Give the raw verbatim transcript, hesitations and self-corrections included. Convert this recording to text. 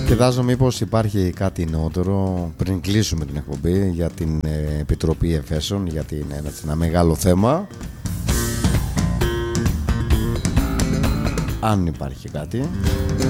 Κοιτάζω μήπως υπάρχει κάτι νεότερο πριν κλείσουμε την εκπομπή για την ε, Επιτροπή Εφέσεων, γιατί είναι ένα, ένα μεγάλο θέμα. Αν υπάρχει κάτι.